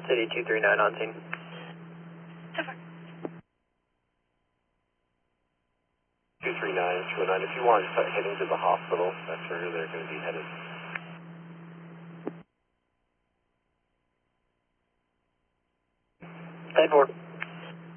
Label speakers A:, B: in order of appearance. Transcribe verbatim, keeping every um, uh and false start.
A: City two three nine on scene.
B: two three nine, two oh nine. If you want to start heading to the hospital, that's where they're going to be headed.
A: ten four.